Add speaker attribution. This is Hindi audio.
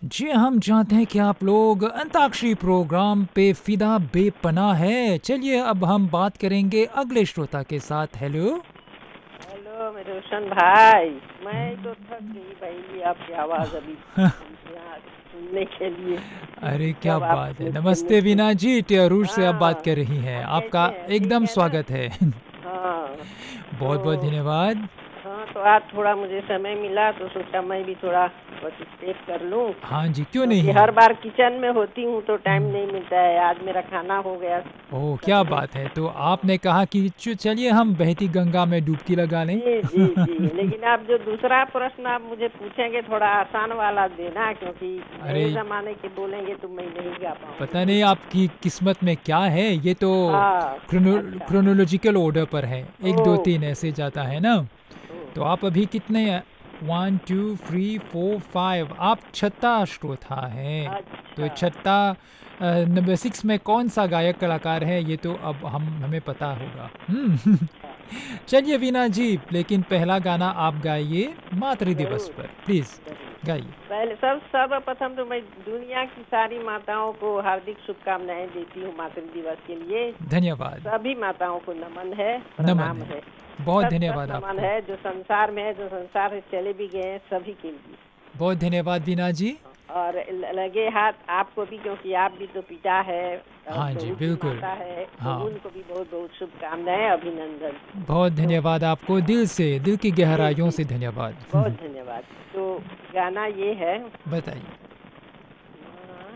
Speaker 1: जी, हम चाहते हैं कि आप लोग अंताक्षरी प्रोग्राम पे फ़िदा बेपनाह है। चलिए अब हम बात करेंगे अगले श्रोता के साथ। हेलो।
Speaker 2: हेलो मेरे रोशन भाई। मैं तो थक गई भाई आपकी आवाज़ अभी यहाँ सुनने के लिए।
Speaker 1: अरे क्या
Speaker 2: कब आप
Speaker 1: बात है!
Speaker 2: मुझसे
Speaker 1: नमस्ते
Speaker 2: मुझसे
Speaker 1: वीना जी, टियरूर से आप बात
Speaker 2: हाँ।
Speaker 1: कर रही हैं।
Speaker 2: आप कैसे
Speaker 1: आपका
Speaker 2: हैं? ठीक
Speaker 1: एकदम
Speaker 2: है ना?
Speaker 1: स्वागत है।
Speaker 2: हाँ।
Speaker 1: बहुत-बहुत
Speaker 2: तो
Speaker 1: धन्यवाद।
Speaker 2: हाँ, तो आज थोड़ा मुझे समय मिला तो सोचा मैं भी थोड़ा पार्टिसिपेट कर लूँ,
Speaker 1: हाँ जी, क्यों
Speaker 2: क्योंकि
Speaker 1: नहीं?
Speaker 2: हर बार किचन में होती हूँ तो टाइम
Speaker 1: हुँ।
Speaker 2: नहीं मिलता है। आज मेरा खाना हो गया
Speaker 1: ओह!
Speaker 2: सब
Speaker 1: क्या
Speaker 2: कुछ।
Speaker 1: बात है। तो
Speaker 2: हाँ।
Speaker 1: आपने कहा कि चलिए हम बहती गंगा में डुबकी लगा लें।
Speaker 2: जी जी जी, लेकिन आप जो दूसरा प्रश्न आप मुझे पूछेंगे थोड़ा आसान वाला देना, क्योंकि
Speaker 1: अरे
Speaker 2: नए जमाने के बोलेंगे तो मैं नहीं गा
Speaker 1: पता
Speaker 2: पाऊंगी।
Speaker 1: नहीं आपकी किस्मत में क्या है, ये तो
Speaker 2: हाँ। अच्छा।
Speaker 1: क्रोनोलॉजिकल ऑर्डर पर है। 1, 2,
Speaker 2: ओह।
Speaker 1: 3 ऐसे जाता है ना? तो
Speaker 2: ओह।
Speaker 1: आप अभी कितने 1, 2, 3, 4, 5 आप छठा श्रोता हैं। तो
Speaker 2: अच्छा।
Speaker 1: छठा नंबर 6 में कौन-सा गायक कलाकार है ये तो अब हम हमें पता होगा।
Speaker 2: अच्छा।
Speaker 1: चलिए वीना जी, लेकिन पहला गाना आप गाइए मातृ दिवस
Speaker 2: जरूर
Speaker 1: पर, प्लीज़
Speaker 2: जरूर।
Speaker 1: गाइए।
Speaker 2: पहले सर्वप्रथम तो मैं दुनिया की सारी माताओं को हार्दिक शुभकामनाएं देती हूँ मातृ दिवस के लिए।
Speaker 1: धन्यवाद।
Speaker 2: सभी माताओं को नमन है,
Speaker 1: नमन
Speaker 2: प्रणाम
Speaker 1: है।
Speaker 2: है।
Speaker 1: बहुत
Speaker 2: शत शत
Speaker 1: धन्यवाद
Speaker 2: नमन
Speaker 1: आपको।
Speaker 2: है जो संसार में है, जो संसार से चले भी गए हैं सभी के लिए।
Speaker 1: बहुत धन्यवाद वीना जी।
Speaker 2: और लगे हाथ आपको भी, क्योंकि आप भी तो पिता है और
Speaker 1: हाँ जी,
Speaker 2: बहू की
Speaker 1: बिल्कुल।
Speaker 2: माता है, तो
Speaker 1: हाँ,
Speaker 2: उनको भी बहुत बहुत शुभकामनाएं, अभिनंदन।
Speaker 1: बहुत
Speaker 2: तो
Speaker 1: धन्यवाद आपको दिल से, दिल की
Speaker 2: जी
Speaker 1: गहराइयों
Speaker 2: जी,
Speaker 1: से धन्यवाद।
Speaker 2: बहुत धन्यवाद। तो गाना ये है।
Speaker 1: बताइए।